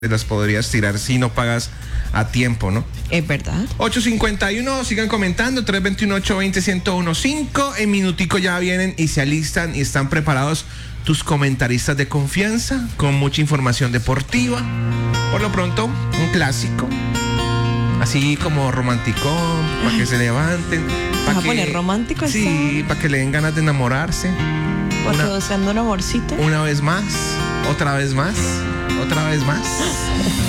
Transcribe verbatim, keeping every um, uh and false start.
te las podrías tirar si no pagas a tiempo, ¿no? Es verdad. ocho cincuenta y uno, sigan comentando, tres dos uno, ocho dos cero, uno cinco. En minutico ya vienen y se alistan y están preparados tus comentaristas de confianza con mucha información deportiva. Por lo pronto, un clásico, así como romanticón, para que se levanten. ¿Vas a poner romántico? Sí, para que le den ganas de enamorarse. Porque Una, buscando un amorcito. una vez más, otra vez más, otra vez más.